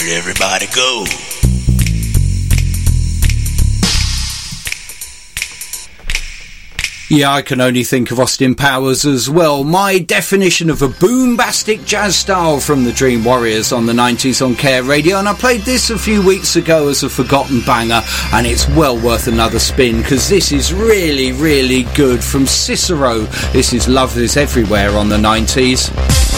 Where'd everybody go? Yeah, I can only think of Austin Powers as well. My definition of a boombastic jazz style from the Dream Warriors on the 90s on Care Radio, and I played this a few weeks ago as a forgotten banger, and it's well worth another spin because this is really, really good from Cicero. This is Love Is Everywhere on the 90s.